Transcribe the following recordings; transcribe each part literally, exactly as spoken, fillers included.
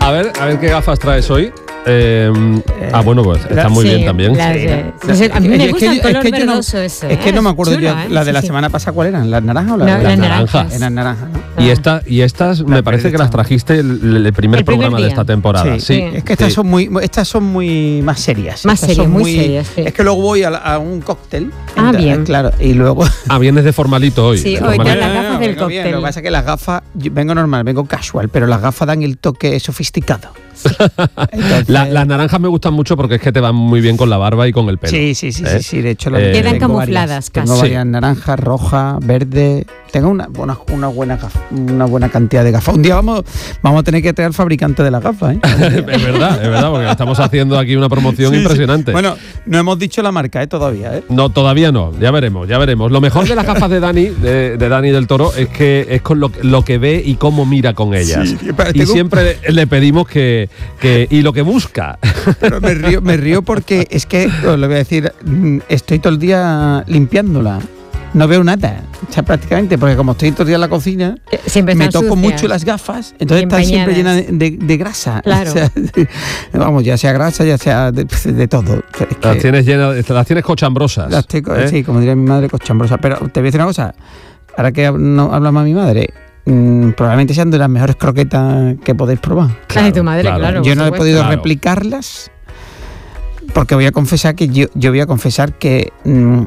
A ver, a ver qué gafas traes hoy. Eh, eh, ah, bueno, pues están muy sí, bien también. Las de, sí, sí. A mí me gusta el color verdoso no, ese. Es que no me acuerdo chulo, yo, ¿eh? la de sí, la sí. semana pasada, ¿cuál eran? ¿Las naranjas o las, no, las las naranjas? naranjas. Eran naranjas, ¿no? Y, esta, y estas me parece que las trajiste el, el primer el programa primer de esta temporada. Sí, sí. sí. Es que estas sí. son muy estas son muy más serias. Más estas serias, son muy, muy serias, sí. Es que luego voy a, a un cóctel. Ah, entonces, bien. Claro, y luego... Ah, vienes de formalito hoy. Sí, de hoy formalito. ya las gafas del vengo bien. cóctel. Lo que pasa es que las gafas, yo vengo normal, vengo casual, pero las gafas dan el toque sofisticado. Entonces, La, las naranjas me gustan mucho porque es que te van muy bien con la barba y con el pelo. Sí, sí, sí, ¿eh? sí, sí, de hecho... Lo Eh, Quedan tengo camufladas varias, casi. Tengo varias Sí. naranjas, roja, verde... Tengo una, una, una, buena gafa, una buena cantidad de gafas. Un día vamos, vamos a tener que traer al fabricante de las gafas, ¿eh? es verdad, es verdad, porque estamos haciendo aquí una promoción Sí, sí. impresionante. Bueno, no hemos dicho la marca, ¿eh? Todavía, ¿eh? No, todavía no, ya veremos, ya veremos. Lo mejor de las gafas de Dani, de, de Dani del Toro, es que es con lo, lo que ve y cómo mira con ellas. Sí, pero y tengo- siempre le pedimos que, que y lo que busca. Pero me río, me río porque es que, os lo voy a decir, mm, estoy todo el día limpiándola. No veo nada, o sea, prácticamente, porque como estoy todo el día en la cocina, Eh, Siempre me están toco sucias. mucho las gafas, entonces Y están siempre llenas empañadas. de, de- de grasa. Claro. O sea, vamos, ya sea grasa, ya sea de, de todo. Es que Las tienes llenas, las tienes cochambrosas. las tengo- ¿eh? Sí, como diría mi madre, cochambrosa. Pero te voy a decir una cosa, ahora que no habla más mi madre, mmm, probablemente sean de las mejores croquetas que podéis probar. Ay, tu madre, claro. Yo por no he supuesto. podido Claro. replicarlas porque voy a confesar que yo, yo voy a confesar que mm,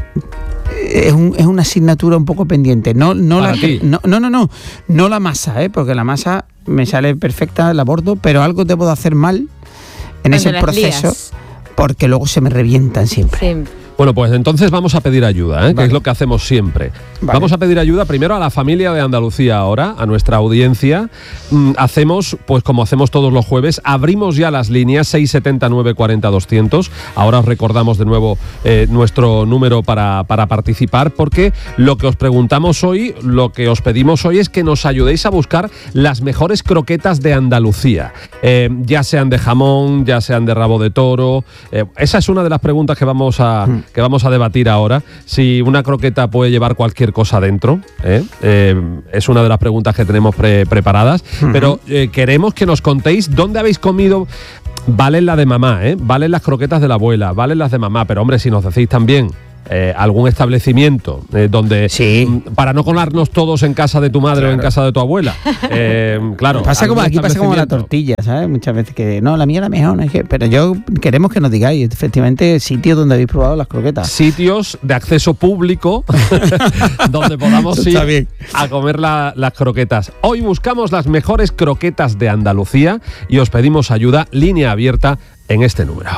es, un- es una asignatura un poco pendiente. No, no, Para la, ti. no, no, no, no, no la masa, ¿eh? Porque la masa me sale perfecta, la bordo, pero algo debo de hacer mal en Cuando ese las proceso lías. porque luego se me revientan siempre. Sí. Bueno, pues entonces vamos a pedir ayuda, ¿eh? que Vale. es lo que hacemos siempre. Vale. Vamos a pedir ayuda primero a la familia de Andalucía ahora, a nuestra audiencia. Mm, hacemos, pues como hacemos todos los jueves, abrimos ya las líneas seis setenta, nueve cuarenta, doscientos. Ahora os recordamos de nuevo eh, nuestro número para, para participar, porque lo que os preguntamos hoy, lo que os pedimos hoy es que nos ayudéis a buscar las mejores croquetas de Andalucía. Eh, ya sean de jamón, ya sean de rabo de toro. Eh, esa es una de las preguntas que vamos a... Mm. que vamos a debatir ahora, si una croqueta puede llevar cualquier cosa dentro. ¿eh? Eh, es una de las preguntas que tenemos pre- preparadas, Ujú. pero eh, queremos que nos contéis dónde habéis comido. Valen la de mamá, ¿eh? Valen las croquetas de la abuela, valen las de mamá, pero hombre, si nos decís también eh, algún establecimiento eh, donde, Sí. mm, para no colarnos todos en casa de tu madre o en casa de tu abuela, eh, claro. Pasa como, algún aquí pasa como la establecimiento. tortilla, ¿sabes? Muchas veces que no, la mía la mejor, no es que- pero yo queremos que nos digáis efectivamente sitios donde habéis probado las croquetas. Sitios de acceso público donde podamos Está ir bien. a comer la- las croquetas. Hoy buscamos las mejores croquetas de Andalucía y os pedimos ayuda, línea abierta en este número.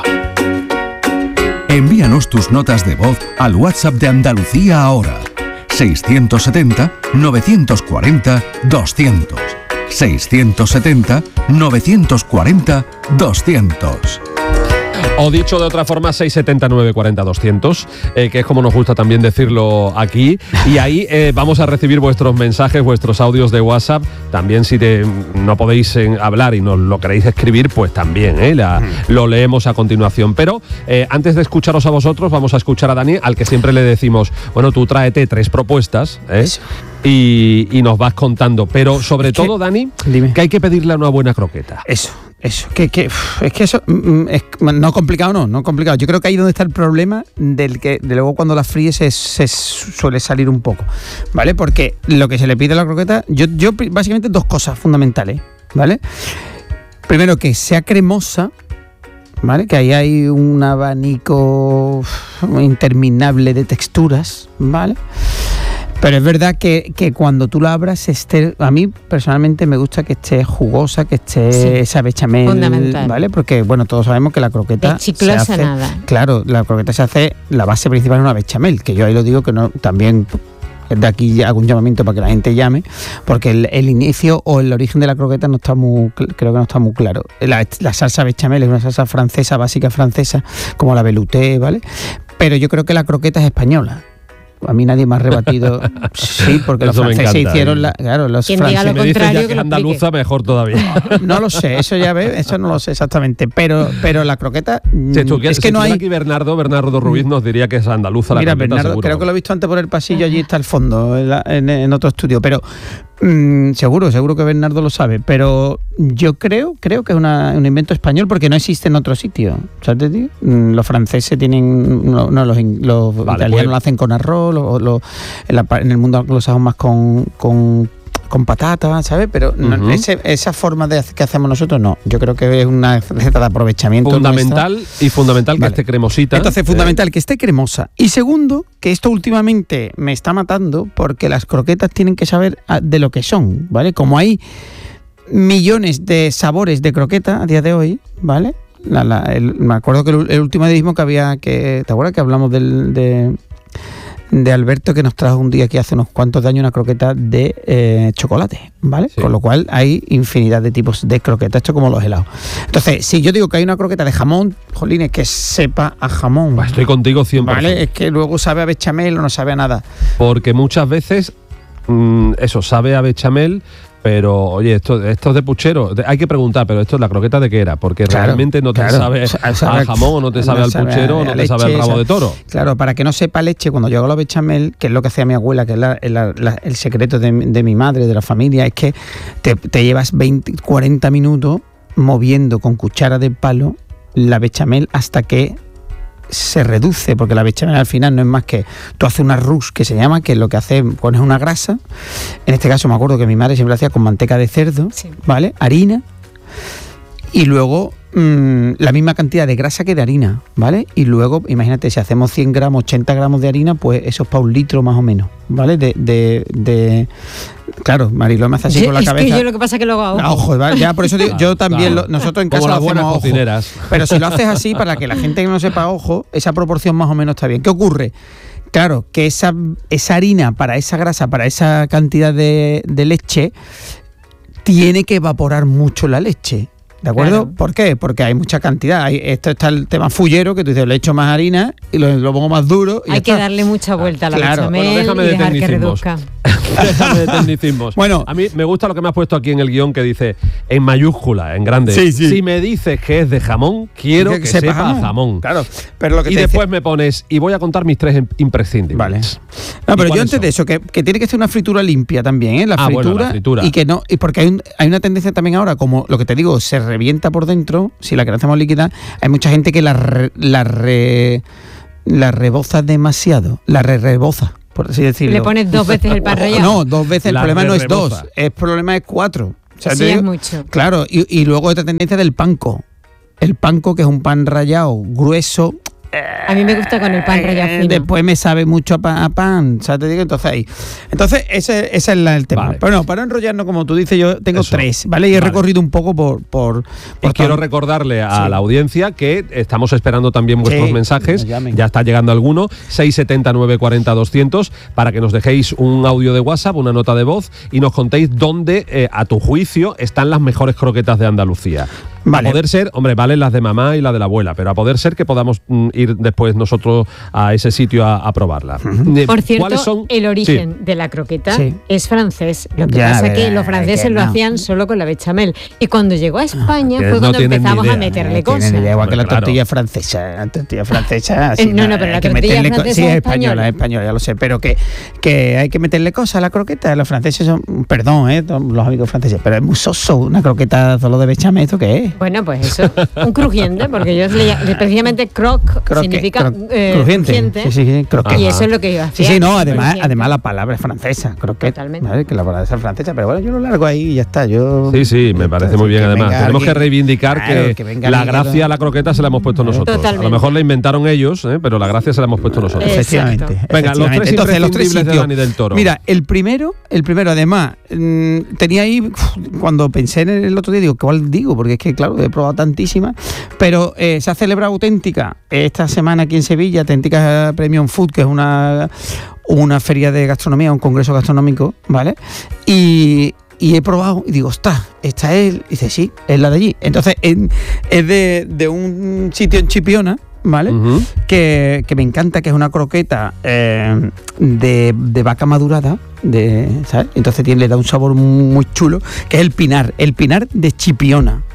Envíanos tus notas de voz al WhatsApp de Andalucía ahora. seiscientos setenta, novecientos cuarenta, doscientos. seiscientos setenta, novecientos cuarenta, doscientos. O dicho de otra forma, seis setenta, nueve cuarenta, doscientos, eh, que es como nos gusta también decirlo aquí. Y ahí eh, vamos a recibir vuestros mensajes, vuestros audios de WhatsApp. También si te- no podéis eh, hablar y nos lo queréis escribir, pues también eh, la- lo leemos a continuación. Pero eh, antes de escucharos a vosotros, vamos a escuchar a Dani, al que siempre le decimos, bueno, tú tráete tres propuestas ¿eh? Eso. y, y nos vas contando. Pero sobre Es que- todo, Dani, Dime. que hay que pedirle a una buena croqueta. Eso, eso, que, que, uf, es que eso, mm, es, no complicado, no, no complicado. Yo creo que ahí donde está el problema del que de luego cuando la fríes se, se suele salir un poco, ¿vale? Porque lo que se le pide a la croqueta, yo, yo pri- básicamente dos cosas fundamentales, ¿vale? Primero, que sea cremosa, ¿vale? Que ahí hay un abanico uf, interminable de texturas, ¿vale? Pero es verdad que, que cuando tú la abras, esté, a mí personalmente me gusta que esté jugosa, que esté Sí. esa bechamel, Fundamental. ¿vale? Porque, bueno, todos sabemos que la croqueta De chiclosa se hace, nada. claro, la croqueta se hace, la base principal es una bechamel, que yo ahí lo digo que no, también de aquí hago un llamamiento para que la gente llame, porque el, el inicio o el origen de la croqueta no está muy, cl- creo que no está muy claro. La, la salsa bechamel es una salsa francesa, básica francesa, como la velouté, ¿vale? Pero yo creo que la croqueta es española. A mí nadie me ha rebatido. Sí, porque los Eso me franceses encanta, hicieron ¿eh? la, claro, los Quien diga franceses. lo Me dices contrario, ya que que es lo explique. andaluza, mejor todavía. No lo sé, eso ya ves, eso no lo sé exactamente, pero pero la croqueta mm, Si estuviera, es que si no estuviera hay. aquí Bernardo, Bernardo Ruiz nos diría que es andaluza la Mira, croqueta, Bernardo, seguro. creo que lo he visto antes por el pasillo, allí está el fondo, en, la- en- en otro estudio, pero Mm, seguro, seguro que Bernardo lo sabe, pero yo creo, creo que es una, un invento español porque no existe en otro sitio. ¿Sabes, tío? Mm, los franceses tienen, no, no los, los vale, italianos pues, lo hacen con arroz, lo, lo, en, la, en el mundo anglosajón más con, con con patata, ¿sabes? Pero uh-huh. no, ese, esa forma de hacer, que hacemos nosotros, no. Yo creo que es una receta de aprovechamiento. Fundamental nuestra. Y fundamental que vale. esté cremosita. Entonces, fundamental eh. que esté cremosa. Y segundo, que esto últimamente me está matando porque las croquetas tienen que saber de lo que son, ¿vale? Como hay millones de sabores de croqueta a día de hoy, ¿vale? La, la, el, me acuerdo que el, el último mismo que había, que ¿te acuerdas que hablamos del... de de Alberto, que nos trajo un día que hace unos cuantos de años una croqueta de eh, chocolate, ¿vale? Sí. Con lo cual hay infinidad de tipos de croquetas, esto como los helados. Entonces, si yo digo que hay una croqueta de jamón, jolines, que sepa a jamón. Bah, estoy contigo cien por ciento. ¿Vale? Es que luego sabe a bechamel o no sabe a nada. Porque muchas veces, mmm, eso, sabe a bechamel. Pero, oye, esto, esto es de puchero. Hay que preguntar, pero esto es la croqueta de qué era, porque claro, realmente no te claro. sabe a jamón, o no te sabe no al sabe puchero, o no te leche, sabe al rabo de toro. Claro, para que no sepa leche, cuando yo hago la bechamel, que es lo que hacía mi abuela, que es la, la, la, el secreto de, de mi madre, de la familia, es que te, te llevas veinte, cuarenta minutos moviendo con cuchara de palo la bechamel hasta que se reduce, porque la bechamel al final no es más que tú haces una rousse, que se llama, que lo que hace, pones una grasa, en este caso me acuerdo que mi madre siempre lo hacía con manteca de cerdo, sí. ¿vale? Harina, y luego mmm, la misma cantidad de grasa que de harina, ¿vale? Y luego, imagínate, si hacemos cien gramos, ochenta gramos de harina, pues eso es para un litro más o menos, ¿vale? De, de, de claro, Mariló me hace así sí, con la es cabeza. Que yo lo que pasa es que luego hago ojo. Ojo, ¿vale? Ya, por eso digo, yo también, claro. lo, nosotros en casa como lo las buenas hacemos cocineras. Ojo. Pero si lo haces así, para que la gente que no sepa ojo, esa proporción más o menos está bien. ¿Qué ocurre? Claro, que esa, esa harina, para esa grasa, para esa cantidad de, de leche, tiene que evaporar mucho la leche. ¿De acuerdo? Claro. ¿Por qué? Porque hay mucha cantidad. Hay, esto está el tema fullero, que tú dices, le echo más harina y lo, lo pongo más duro. Y hay que está. darle mucha vuelta a la claro. bechamel bueno, déjame y de dejar que reduzca. Déjame de tecnicismos. Bueno, a mí me gusta lo que me has puesto aquí en el guión, que dice en mayúscula, en grande. Sí, sí. Si me dices que es de jamón, quiero que, que sepa jamón. jamón. Claro. Pero lo que y te después dice... me pones, y voy a contar mis tres imprescindibles. Vale. No, pero yo antes son? de eso, que, que tiene que ser una fritura limpia también, ¿eh? La, ah, fritura, bueno, la fritura. Y que no, y porque hay, un, hay una tendencia también ahora, como lo que te digo, se revienta por dentro, si la hacemos líquida, hay mucha gente que la re, la, re, la reboza demasiado, la re reboza, por así decirlo. Le pones dos veces el pan rallado. No, dos veces, la el problema no es reboza. dos, el problema es cuatro. O sea, sí, digo, es mucho. Claro, y, y luego otra tendencia del panko. El panko, que es un pan rallado grueso. A mí me gusta con el pan rallado fino. Después me sabe mucho a pan, a pan, ¿sabes? Te digo, entonces ahí. Entonces, ese, ese es la, el tema. Vale. Pero no, para no enrollarnos, como tú dices, yo tengo Eso. tres, ¿vale? Y he vale. recorrido un poco por... por, por y quiero recordarle a sí. la audiencia que estamos esperando también vuestros sí, mensajes. Ya está llegando alguno, seis siete cero, nueve cuatro cero, doscientos, para que nos dejéis un audio de WhatsApp, una nota de voz, y nos contéis dónde, eh, a tu juicio, están las mejores croquetas de Andalucía. Vale. A poder ser, hombre, valen las de mamá y la de la abuela, pero a poder ser que podamos mm, ir después nosotros a ese sitio a, a probarla. Uh-huh. Por cierto, son? el origen sí. de la croqueta sí. es francés. Lo que ya, pasa es que verdad, los franceses que lo no. hacían solo con la bechamel. Y cuando llegó a España no fue cuando empezamos idea, a meterle no cosas. Idea, igual que la claro. tortilla francesa. La tortilla francesa. Así, Eh, no, no, pero la tortilla francesa co- sí, es es española, española. es española, ya lo sé. Pero que, que hay que meterle cosas a la croqueta. Los franceses son, perdón, eh, los amigos franceses, pero es muy soso una croqueta solo de bechamel. ¿Esto qué es? Bueno, pues eso, un crujiente, porque yo le, le, precisamente croc Croque, significa cro- eh, crujiente. crujiente. Sí, sí, sí, croquet. Y eso es lo que yo Sí, hacía. sí, no, además, crujiente. además la palabra es francesa, croquet. Totalmente. ¿Vale? Que la palabra es francesa, pero bueno, yo lo largo ahí y ya está. Yo, Sí, sí, me parece muy bien. Además, tenemos alguien, que reivindicar claro, que, que venga la alguien, gracia a la croqueta se la hemos puesto nosotros. Totalmente. A lo mejor la inventaron ellos, ¿eh? pero la gracia se la hemos puesto nosotros. Efectivamente. Exacto. Venga, los tres Entonces, los tres imprescindibles de sitios. Dani del Toro. Mira, el primero, el primero, además, mmm, tenía ahí, uf, cuando pensé en el otro día, digo, ¿cuál digo? Porque es que, claro, he probado tantísimas, pero eh, se ha celebrado Auténtica esta semana aquí en Sevilla, Auténtica Premium Food, que es una, una feria de gastronomía, un congreso gastronómico, ¿vale? Y... Y he probado y digo, ostras, esta es, y dice, sí, es la de allí. Entonces, en, es de, de un sitio en Chipiona, ¿vale? Uh-huh. Que, que me encanta, que es una croqueta eh, de, de vaca madurada, de, ¿sabes? Entonces tiene, le da un sabor muy chulo, que es el pinar, el pinar de Chipiona,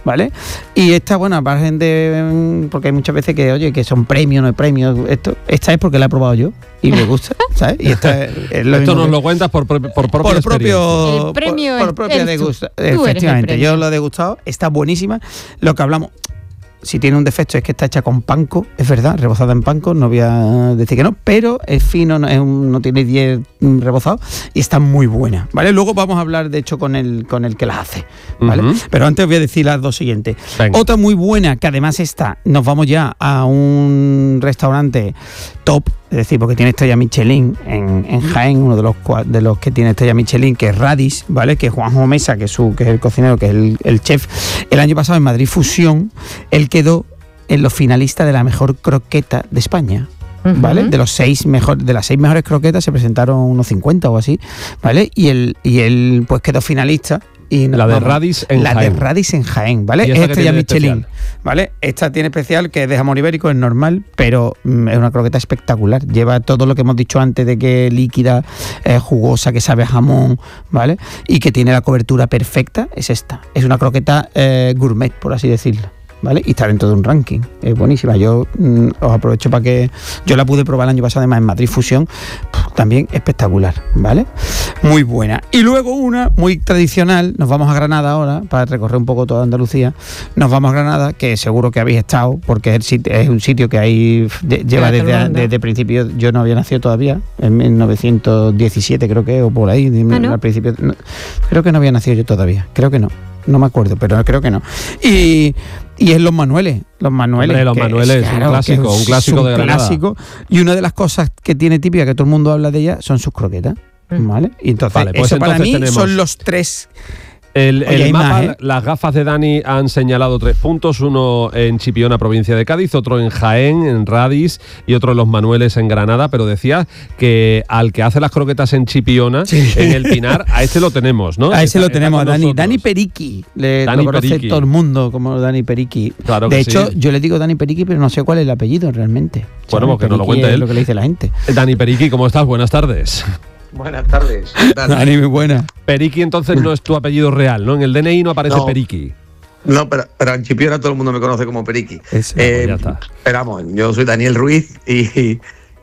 ¿vale? Y esta, bueno, aparte de, porque hay muchas veces que, oye, que son premios, no es premios, esto, esta es porque la he probado yo y me gusta, ¿sabes? Y esta es, es lo Esto nos que, lo cuentas por, por propia por propio, El premio por, por es- propia eres tú. degusta- Tú eres el efectivamente, premio. yo lo he degustado, está buenísima. Lo que hablamos, si tiene un defecto es que está hecha con panko, es verdad, rebozada en panko, no voy a decir que no, pero es fino, no, es un- no tiene diez rebozados y está muy buena, ¿vale? Luego vamos a hablar, de hecho, con el, con el que las hace, ¿vale? Ujú. Pero antes voy a decir las dos siguientes. Venga. Otra muy buena, que además está, nos vamos ya a un restaurante top, es decir, porque tiene estrella Michelin en, en Jaén, uno de los, cua- de los que tiene estrella Michelin, que es Radis, ¿vale? Que es Juanjo Mesa, que es, su, que es el cocinero, que es el, el chef. El año pasado en Madrid Fusión, él quedó en los finalistas de la mejor croqueta de España. ¿Vale? Ujú. De los seis mejor, de las seis mejores croquetas se presentaron unos cincuenta o así, ¿vale? Y él, y él pues quedó finalista. Y La de Radis en la Jaén. de Radis en Jaén, ¿vale? ¿Y Es esta qué estrella tiene de Michelin, especial? ¿vale? Esta tiene especial que es de jamón ibérico, es normal, pero mm, es una croqueta espectacular. Lleva todo lo que hemos dicho antes de que líquida, eh, jugosa, que sabe a jamón, ¿vale? Y que tiene la cobertura perfecta, es esta. Es una croqueta eh, gourmet, por así decirlo, ¿vale? Y está dentro de un ranking, es buenísima. Yo mm, os aprovecho para que yo la pude probar el año pasado, además en Madrid Fusión, puf, también espectacular, ¿vale? Muy buena. Y luego una muy tradicional, nos vamos a Granada ahora, para recorrer un poco toda Andalucía, nos vamos a Granada, que seguro que habéis estado, porque es, el sitio, es un sitio que ahí de- lleva todo el desde, mundo. desde principio, yo no había nacido todavía, en mil novecientos diecisiete creo que, o por ahí, Ah, ¿no? al principio, no, creo que no había nacido yo todavía, creo que no. No me acuerdo, pero creo que no. Y, y es Los Manueles. Los Manueles. Hombre, Los que Manueles, un claro, clásico, que es un clásico un de Granada. clásico. Y una de las cosas que tiene típica, que todo el mundo habla de ella, son sus croquetas. Mm. ¿Vale? Y entonces, Vale, pues eso para entonces mí tenemos- son los tres. El, Oye, el hay mapa, más, ¿eh? las gafas de Dani han señalado tres puntos, uno en Chipiona, provincia de Cádiz, otro en Jaén, en Radis, y otro en Los Manueles, en Granada, pero decía que al que hace las croquetas en Chipiona, Sí. en el Pinar, a este lo tenemos, ¿no? A ese Está- lo está tenemos, a con Dani. nosotros. Dani Periqui. Le, Dani lo conoce Periqui. todo el mundo como Dani Periqui. Claro de que hecho, sí. yo le digo Dani Periqui, pero no sé cuál es el apellido realmente. Bueno, ¿Sabes? pues que nos lo Periqui cuente es él. lo que le dice la gente. Dani Periqui, ¿cómo estás? Buenas tardes. Buenas tardes. ¿Qué tal? Dani, muy buena. Periqui entonces no es tu apellido real, ¿no? En el D N I no aparece No. Periqui. No, pero, pero en Chipiona todo el mundo me conoce como Periqui. Eso, Eh, pues ya está. Pero vamos, yo soy Daniel Ruiz y,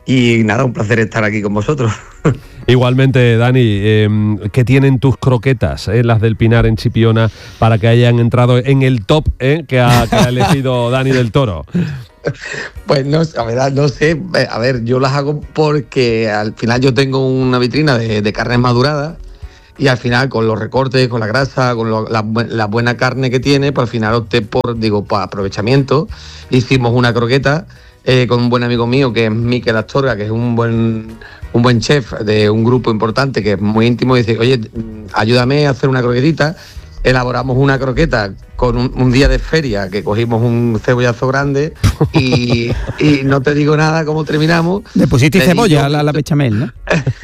y nada, un placer estar aquí con vosotros. Igualmente, Dani, eh, ¿qué tienen tus croquetas, eh, las del Pinar en Chipiona, para que hayan entrado en el top eh, que, ha, que ha elegido Dani del Toro? Pues no, a ver, no sé, eh, a ver, yo las hago porque al final yo tengo una vitrina de, de carnes maduradas y al final con los recortes, con la grasa, con lo- la, bu- la buena carne que tiene, pues al final opté por, digo, por aprovechamiento. Hicimos una croqueta eh, con un buen amigo mío que es Miquel Astorga, que es un buen, un buen chef de un grupo importante que es muy íntimo, y dice, oye, mm, ayúdame a hacer una croquetita. Elaboramos una croqueta con un, un día de feria, que cogimos un cebollazo grande y, y no te digo nada cómo terminamos. Le pusiste Le di cebolla yo- a la, a la bechamel, ¿no?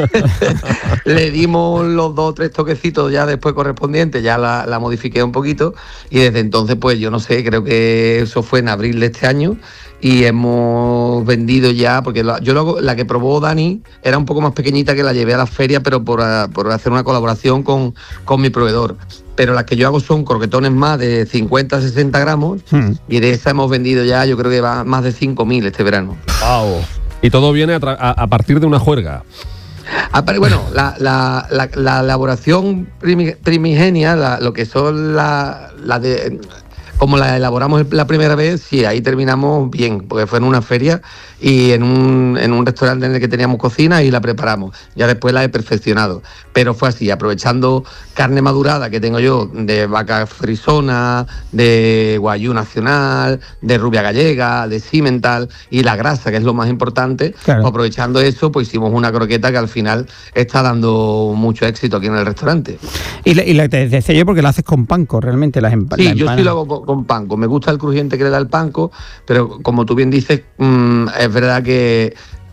Le dimos los dos o tres toquecitos ya después correspondientes, ya la, la modifiqué un poquito y desde entonces pues yo no sé, creo que eso fue en abril de este año y hemos vendido ya, porque la, yo lo hago- la que probó Dani era un poco más pequeñita, que la llevé a la feria, pero por, a- por hacer una colaboración con, con mi proveedor. Pero las que yo hago son croquetones más de cincuenta a sesenta gramos Hmm. y de esa hemos vendido ya, yo creo que va más de cinco mil este verano. Wow. Y todo viene a, tra- a- a partir de una juerga. Ah, pero bueno, la, la, la, la elaboración primi- primigenia, la- lo que son la, la de... Como la elaboramos la primera vez, sí, ahí terminamos bien, porque fue en una feria y en un, en un restaurante en el que teníamos cocina y la preparamos. Ya después la he perfeccionado. Pero fue así, aprovechando carne madurada que tengo yo de vaca frisona, de guayú nacional, de rubia gallega, de cimental y la grasa, que es lo más importante. Claro. Pues aprovechando eso, pues hicimos una croqueta que al final está dando mucho éxito aquí en el restaurante. Y, la, y la te decía yo porque la haces con panko, realmente, las empa- Sí, la yo sí empanadas. lo hago con, con panko. Me gusta el crujiente que le da el panko, pero como tú bien dices, mmm, es verdad que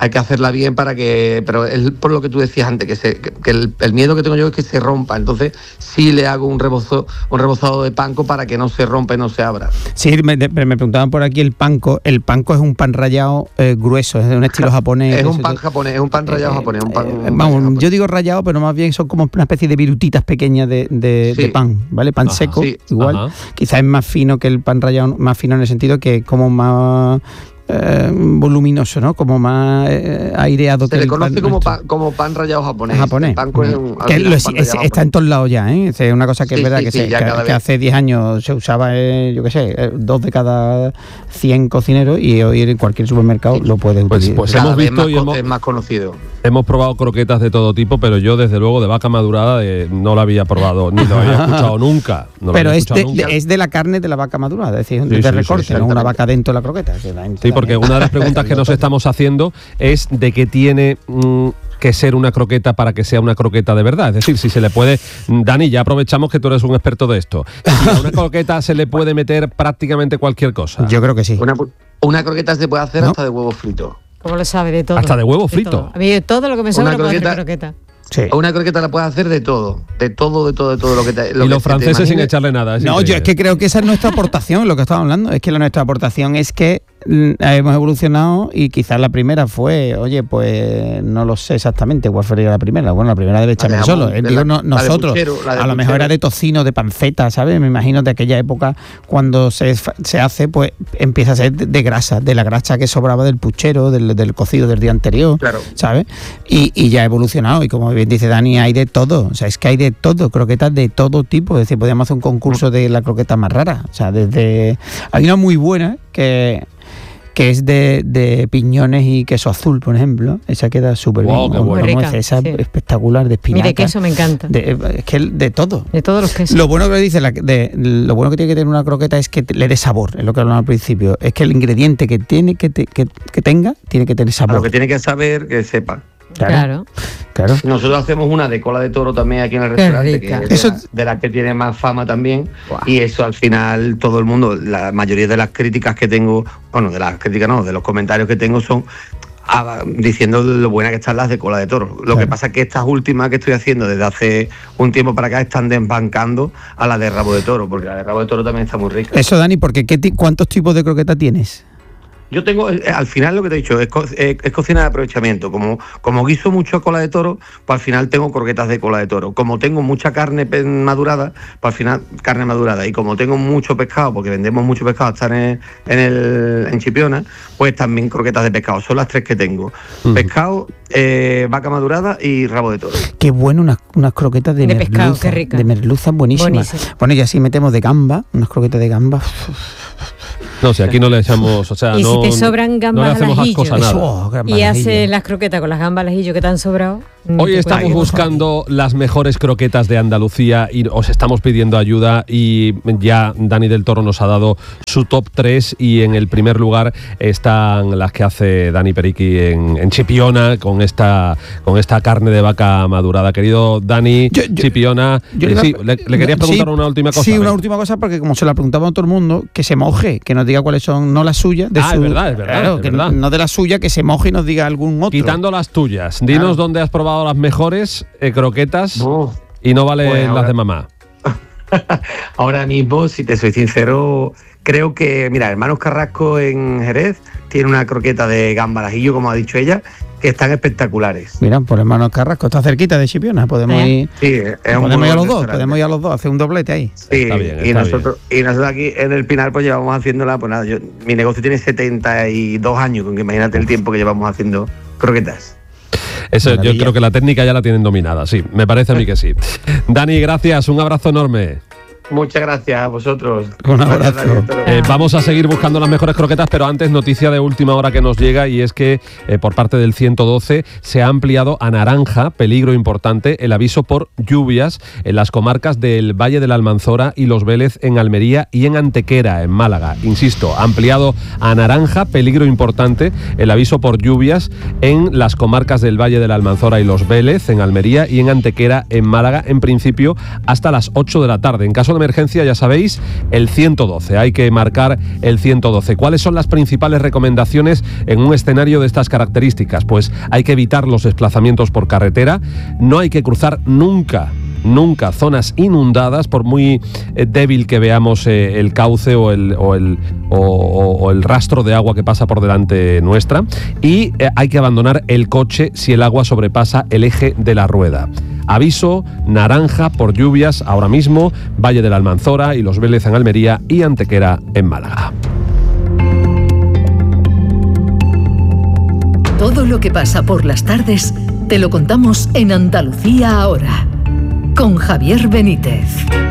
hay que hacerla bien para que, pero es por lo que tú decías antes, que, se, que, que el, el miedo que tengo yo es que se rompa, entonces sí le hago un rebozo, un rebozado de panko para que no se rompa y no se abra. Sí, me, me preguntaban por aquí el panko, el panko es un pan rallado eh, grueso, es de un estilo japonés. Es un pan japonés, es un pan rallado eh, japonés, un pan, eh, un vamos, japonés. Yo digo rallado, pero más bien son como una especie de virutitas pequeñas de, de, sí. de pan, ¿vale? Pan Ajá, seco, sí. igual. Quizás es más fino que el pan rallado, más fino en el sentido que como más eh, voluminoso, ¿no? Como más eh, aireado. Se que le el conoce pan, como, pan, como pan rallado japonés. japonés. El pan es un, que lo, es, pan es, está en todos lados ya, ¿eh? Es una cosa que sí, es verdad sí, que, sí, se, que, que hace diez años se usaba, eh, yo qué sé, eh, dos de cada cien cocineros y hoy en cualquier supermercado sí. lo puedes utilizar. Pues, pues hemos visto más, y hemos, es más conocido. Hemos probado croquetas de todo tipo, pero yo desde luego de vaca madurada eh, no la había probado, ni lo había escuchado nunca. No pero había es, de, nunca. es de la carne de la vaca madurada, es decir, sí, de sí, recorte, sí, no una vaca dentro de la croqueta. Sí, porque una de las preguntas que nos estamos haciendo es de qué tiene mmm, que ser una croqueta para que sea una croqueta de verdad. Es decir, si se le puede... Dani, ya aprovechamos que tú eres un experto de esto. Si a una croqueta se le puede meter prácticamente cualquier cosa. Yo creo que sí. Una, una croqueta se puede hacer ¿no? hasta de huevo frito. ¿Cómo lo sabe? De todo. Hasta de huevo frito. De todo. A mí todo lo que me sobra una lo puedo croqueta, hacer croqueta. Sí. Una croqueta la puedes hacer de todo, de todo, de todo, de todo lo que te. Lo y que los franceses te sin echarle nada. No, yo es que creo que esa es nuestra aportación, lo que estamos hablando. Es que la, nuestra aportación es que hemos evolucionado y quizás la primera fue, oye, pues no lo sé exactamente cuál fue la primera. Bueno, la primera debe echarme solo. Eh, digo, la, no, nosotros, la de puchero, la de a lo puchero. Mejor era de tocino, de panceta, ¿sabes? Me imagino de aquella época cuando se, se hace, pues empieza a ser de, de grasa, de la grasa que sobraba del puchero, del, del cocido del día anterior, claro. ¿sabes? Y, y ya ha evolucionado y como bien dice Dani, hay de todo. O sea, es que hay de todo, croquetas de todo tipo. Es decir, podríamos hacer un concurso de la croqueta más rara. O sea, desde... Hay una muy buena que... que es de, de piñones y queso azul, por ejemplo. Esa queda súper wow, bien. Bueno. Como esa sí. espectacular, de espinaca. Mire, queso me encanta. De, es que de todo. De todos los quesos. Lo bueno que dice, la, de, lo bueno que tiene que tener una croqueta es que le dé sabor, es lo que hablamos al principio. Es que el ingrediente que tiene que, te, que, que tenga, tiene que tener sabor. Lo que tiene que saber, que sepa. Claro. claro. Nosotros hacemos una de cola de toro también aquí en el restaurante, que es de, eso... la, de las que tiene más fama también. Wow. Y eso al final todo el mundo, la mayoría de las críticas que tengo, bueno, de las críticas no, de los comentarios que tengo son a, diciendo lo buenas que están las de cola de toro. Lo claro. que pasa es que estas últimas que estoy haciendo desde hace un tiempo para acá están desbancando a la de rabo de toro, porque la de rabo de toro también está muy rica. Eso, Dani, porque ¿qué ¿cuántos tipos de croqueta tienes? Yo tengo, al final lo que te he dicho, es, co es, es cocina de aprovechamiento. Como, como guiso mucho cola de toro, pues al final tengo croquetas de cola de toro. Como tengo mucha carne madurada, pues al final carne madurada. Y como tengo mucho pescado, porque vendemos mucho pescado, estar en, en, el, en Chipiona, pues también croquetas de pescado. Son las tres que tengo. Uh-huh. Pescado, eh, vaca madurada y rabo de toro. Qué bueno, unas, unas croquetas de, de merluza. Pescado, qué rica. De merluza buenísimas. Buenísima. Bueno, y así metemos de gamba, unas croquetas de gamba. No, si aquí no le echamos, o sea, y no, si te sobran gambas no al ajillo a nada. Eso, y haces las croquetas con las gambas al ajillo que te han sobrado. Hoy estamos buscando las mejores croquetas de Andalucía y os estamos pidiendo ayuda y ya Dani del Toro nos ha dado su top tres y en el primer lugar están las que hace Dani Periqui en, en Chipiona con esta con esta carne de vaca madurada. Querido Dani, yo, yo, Chipiona, yo eh, le, sí, le, le querías preguntar sí, una última cosa. Sí, una ¿ves? última cosa porque como se la preguntaba a todo el mundo, que se moje, que nos diga cuáles son, no las suyas. De ah, su, es verdad, es verdad. Claro, es que verdad. no de la suya, que se moje y nos diga algún otro. Quitando las tuyas, dinos claro. dónde has probado las mejores eh, croquetas oh, y no valen pues las de mamá. Ahora mismo, si te soy sincero, creo que, mira, Hermanos Carrasco en Jerez tiene una croqueta de gamba al ajillo, como ha dicho ella, que están espectaculares. Mira, por Hermanos Carrasco, está cerquita de Chipiona, podemos ¿Eh? ir. Sí, es podemos ir a los dos, podemos ir a los dos, hacer un doblete ahí. Sí, está bien, está y nosotros bien. y nosotros aquí en el Pinar pues llevamos haciéndola, pues nada, yo, mi negocio tiene setenta y dos años, con que imagínate el tiempo que llevamos haciendo croquetas. Eso, yo creo que la técnica ya la tienen dominada, sí, me parece a mí que sí. Dani, gracias, un abrazo enorme. Muchas gracias a vosotros. Un abrazo. Eh, vamos a seguir buscando las mejores croquetas, pero antes noticia de última hora que nos llega y es que eh, por parte del ciento doce se ha ampliado a naranja, peligro importante, el aviso por lluvias en las comarcas del Valle de la Almanzora y Los Vélez en Almería y en Antequera, en Málaga. Insisto, ampliado a naranja, peligro importante, el aviso por lluvias en las comarcas del Valle de la Almanzora y Los Vélez en Almería y en Antequera, en Málaga, en principio hasta las ocho de la tarde. En caso de emergencia, ya sabéis, el ciento doce. Hay que marcar el ciento doce. ¿Cuáles son las principales recomendaciones en un escenario de estas características? Pues hay que evitar los desplazamientos por carretera, no hay que cruzar nunca Nunca zonas inundadas, por muy eh, débil que veamos eh, el cauce o el, o, el, o, o, o el rastro de agua que pasa por delante nuestra. Y eh, hay que abandonar el coche si el agua sobrepasa el eje de la rueda. Aviso naranja por lluvias ahora mismo, Valle de la Almanzora y Los Vélez en Almería y Antequera en Málaga. Todo lo que pasa por las tardes te lo contamos en Andalucía Ahora, con Javier Benítez.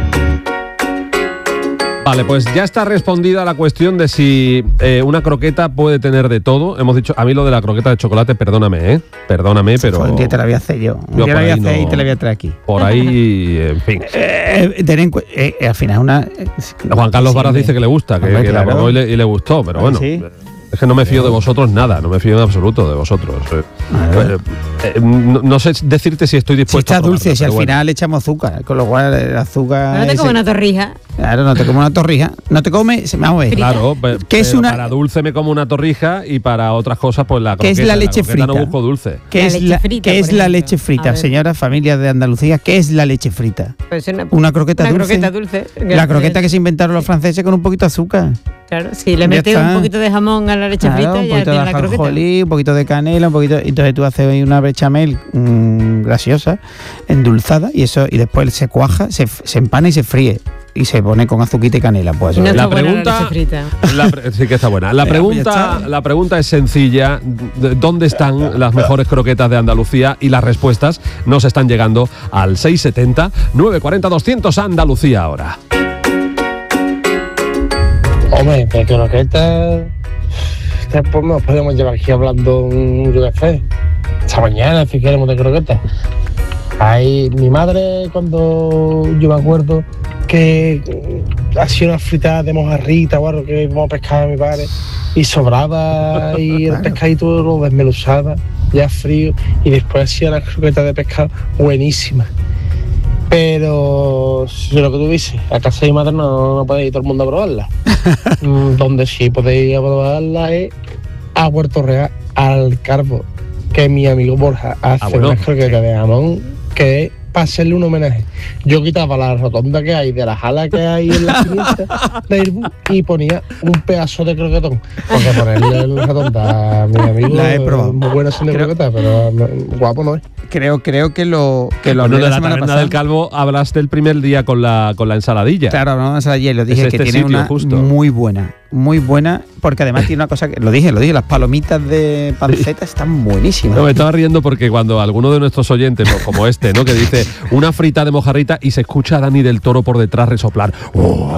Vale, pues ya está respondida la cuestión de si eh, una croqueta puede tener de todo. Hemos dicho, a mí lo de la croqueta de chocolate, perdóname, ¿eh? Perdóname, pero... Un día te la voy a hacer yo. Un yo día la voy a hacer no, y te la voy a traer aquí. Por ahí, en fin. Eh, ten en cu- eh, al final una... Eh, Juan Carlos sí, Varas hombre. dice que le gusta, que, Hombre, que la claro. probó y le, y le gustó, pero bueno... Sí. Es que no me fío de vosotros nada, no me fío en absoluto de vosotros. Eh, eh, eh, no, no sé decirte si estoy Si dispuesto está a probarlo, dulce, si pero al bueno. final le echamos azúcar, con lo cual el azúcar... No te ese- como una torrija. Claro, no te como una torrija. No te come... Vamos a ver. Claro, pe- ¿Qué es pero una- para dulce me como una torrija y para otras cosas pues la ¿Qué croqueta. es la leche croqueta no frita? busco dulce. ¿Qué La es leche la, frita, ¿qué es por la ejemplo. leche A frita, ver. señora familia de Andalucía? ¿Qué es la leche frita? Pues una, Una croqueta una dulce. croqueta dulce. La croqueta que se inventaron los franceses con un poquito de azúcar. Claro, si le Ya metes está. un poquito de jamón a la leche Claro, frita, un ya poquito de tienes la croqueta. ajonjolí, un poquito de canela, un poquito, y entonces tú haces ahí una bechamel mmm, graciosa, endulzada, y eso, y después se cuaja, se, se empana y se fríe. Y se pone con azuquita y canela. Pues Y no eso. está La buena pregunta- la leche frita. La pre- sí que está buena. La Ya, pregunta, pues ya está. la pregunta es sencilla. D- ¿Dónde están las mejores croquetas de Andalucía? Y las respuestas nos están llegando al seis setenta, nueve cuarenta, doscientos Andalucía Ahora. Hombre, de croquetas. Después nos podemos llevar aquí hablando un yo qué sé. Esta mañana, si queremos, de croquetas. Ahí, mi madre, cuando yo me acuerdo que hacía una fritada de mojarrita o algo que íbamos a pescar a mi padre, y sobraba, y el pescadito lo desmenuzaba, ya frío, y después hacía las croquetas de pescado buenísimas. Pero si lo que tú dices, a casa de mi madre no, no podéis ir todo el mundo a probarla. Mm, Donde sí podéis ir a probarla es a Puerto Real, al Carbo, que mi amigo Borja hace Ah, bueno. unas croquetas de jamón que es para hacerle un homenaje. Yo quitaba la rotonda que hay de la jala que hay en la quinientas del bus y ponía un pedazo de croquetón. Porque ponerle en la rotonda a mi amigo La he probado. es muy bueno haciendo Creo- croquetas, pero no- guapo no es. Creo, creo que lo que lo Bueno, hablé de la la semana taberna pasada. del Calvo hablaste el primer día con la, con la ensaladilla. Claro, hablamos ayer, lo dije Es que este tiene sitio, una justo. muy buena, muy buena, porque además tiene una cosa que lo dije, lo dije, las palomitas de panceta están buenísimas. No, me estaba riendo porque cuando alguno de nuestros oyentes, pues, como este, ¿no? Que dice una frita de mojarrita y se escucha a Dani del Toro por detrás resoplar. ¡Oh!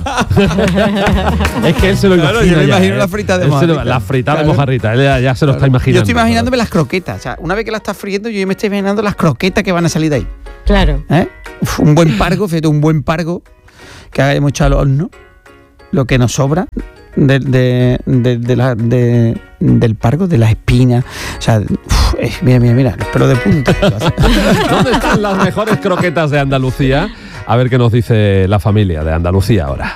Es que él se lo imagina. Claro, yo me ya, imagino ¿eh? la frita de Él se lo- mojarrita. La frita de Claro. mojarrita, él ya, ya se lo está imaginando. Yo estoy imaginándome las croquetas, o sea, una vez que la estás friendo, yo me estoy imaginando las croquetas que van a salir de ahí. Claro. ¿eh? Uf, un buen pargo, fíjate, un buen pargo que hayamos echado al horno, lo que nos sobra de, de, de, de la, de- del pargo, de las espinas, o sea, uf, eh, mira, mira, mira, los pelos de punta. ¿Dónde están las mejores croquetas de Andalucía? A ver qué nos dice la familia de Andalucía ahora.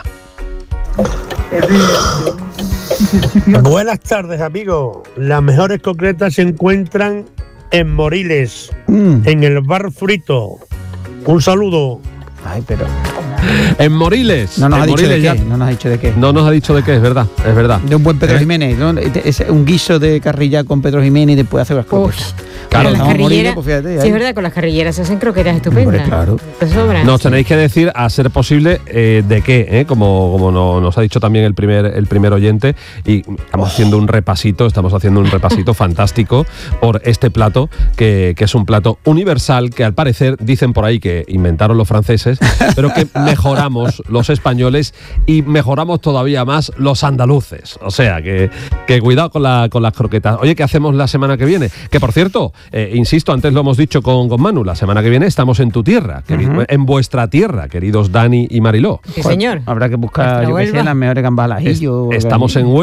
Buenas tardes, amigos. Las mejores croquetas se encuentran en Moriles, Mm. en el bar Frito. Un saludo. Ay, pero En Moriles. no nos en ha dicho de Moriles qué, ya- no nos ha dicho de qué. No nos ha dicho de qué, es verdad, es verdad. De un buen Pedro ¿Eh? Jiménez, ¿no? Es un guiso de carrilla con Pedro Jiménez y después hacer las croquetas. Claro, Con las estamos carrilleras, moridos, pues fíjate, sí, ahí. es verdad, con las carrilleras se hacen croquetas estupendas. Hombre, claro. Te sobran. Nos tenéis que decir, a ser posible, eh, de qué, ¿eh? como, como no- nos ha dicho también el primer, el primer oyente, y estamos haciendo un repasito, estamos haciendo un repasito fantástico por este plato, que, que es un plato universal, que al parecer dicen por ahí que inventaron los franceses, pero que mejoramos los españoles y mejoramos todavía más los andaluces. O sea, que, que cuidado con, la, con las croquetas. Oye, ¿qué hacemos la semana que viene? Que por cierto, eh, insisto, antes lo hemos dicho con, con Manu, la semana que viene estamos en tu tierra, querido- en vuestra tierra, queridos Dani y Mariló. Sí, señor. Habrá que buscar, Nuestra yo qué sé, Huelva. las mejores gambas al ajillo. Es- estamos en Huelva.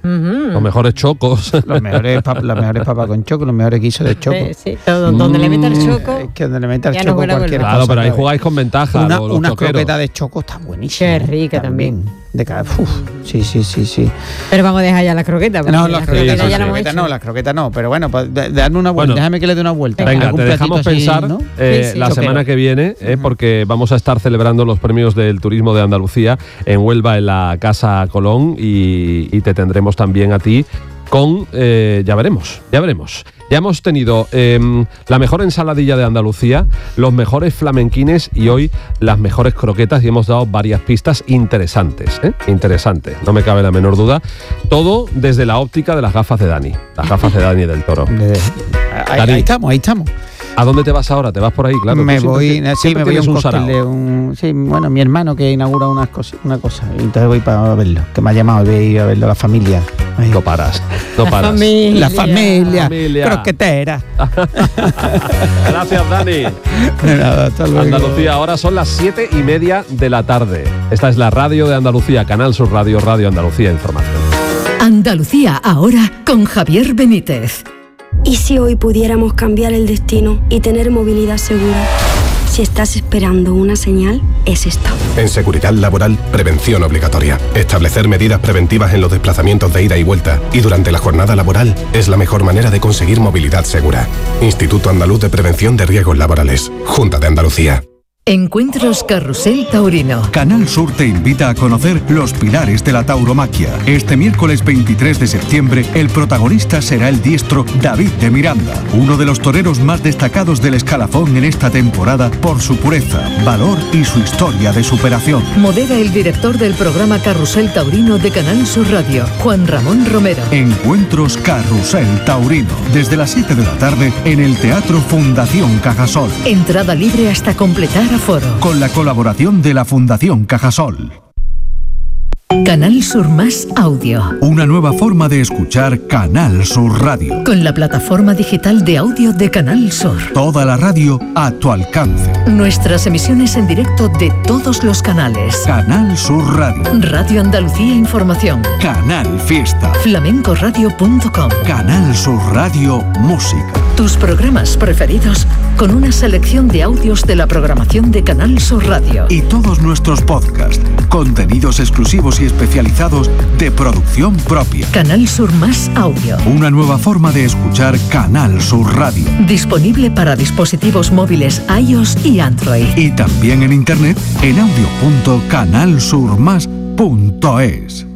Uh-huh. Los mejores chocos. Los mejores, pap- los mejores papas con choco, los mejores guisos de choco. Sí, sí, todo, donde Mm. le meta el choco. Es que donde le meta el Ya no choco huele a cualquier huelva. Claro, cosa, pero ahí ¿sabes? jugáis con ventaja. Una, los- los una choqueros. croqueta de choco está buenísima. Qué rica también. De cada, uf, sí, sí, sí, sí. Pero vamos a dejar ya la croqueta. porque No, las croquetas, sí, no, sí, las ya la hemos croquetas hecho. no, las croquetas no. Pero bueno, pues, de- darme una vuelta. Bueno. Déjame que le dé una vuelta. Venga, Algún te dejamos platito así, pensar ¿no? eh, Sí, sí. la Choquero. semana que viene, eh, porque vamos a estar celebrando los premios del turismo de Andalucía en Huelva, en la Casa Colón, y, y te tendremos también a ti con, eh, ya veremos, ya veremos. Ya hemos tenido eh, la mejor ensaladilla de Andalucía, los mejores flamenquines y hoy las mejores croquetas, y hemos dado varias pistas interesantes, ¿eh? Interesantes, no me cabe la menor duda. Todo desde la óptica de las gafas de Dani, las gafas de Dani del Toro. De- ahí, Dani. ahí estamos, ahí estamos. ¿A dónde te vas ahora? ¿Te vas por ahí? Claro. tú me siempre voy, ti- sí, siempre me voy a tienes un sarao. cóctel de un, sí, bueno, mi hermano que inaugura unas cosas, una cosa, y entonces voy para verlo, que me ha llamado y voy a ir a verlo, la familia. Ay. No paras, no La paras. familia. La familia, Familia. croquetera. Gracias, Dani. De nada, hasta luego. Andalucía, ahora son las siete y media de la tarde. Esta es la radio de Andalucía, Canal Sur Radio, Radio Andalucía Información. Andalucía ahora con Javier Benítez. ¿Y si hoy pudiéramos cambiar el destino y tener movilidad segura? Si estás esperando una señal, es esta. En seguridad laboral, prevención obligatoria. Establecer medidas preventivas en los desplazamientos de ida y vuelta y durante la jornada laboral es la mejor manera de conseguir movilidad segura. Instituto Andaluz de Prevención de Riesgos Laborales. Junta de Andalucía. Encuentros Carrusel Taurino. Canal Sur te invita a conocer los pilares de la tauromaquia. Este miércoles veintitrés de septiembre, el protagonista será el diestro David de Miranda, uno de los toreros más destacados del escalafón en esta temporada por su pureza, valor y su historia de superación. Modera el director del programa Carrusel Taurino de Canal Sur Radio, Juan Ramón Romero. Encuentros Carrusel Taurino, desde las siete de la tarde en el Teatro Fundación Cajasol, Entrada libre hasta completar aforo. con la colaboración de la Fundación Cajasol. Canal Sur Más Audio. Una nueva forma de escuchar Canal Sur Radio. Con la plataforma digital de audio de Canal Sur. Toda la radio a tu alcance. Nuestras emisiones en directo de todos los canales. Canal Sur Radio. Radio Andalucía Información. Canal Fiesta. flamencoradio punto com. Canal Sur Radio Música. Tus programas preferidos con una selección de audios de la programación de Canal Sur Radio. Y todos nuestros podcasts, contenidos exclusivos y especializados de producción propia. Canal Sur Más Audio. Una nueva forma de escuchar Canal Sur Radio. Disponible para dispositivos móviles iOS y Android. Y también en internet en audio punto canal sur más punto es.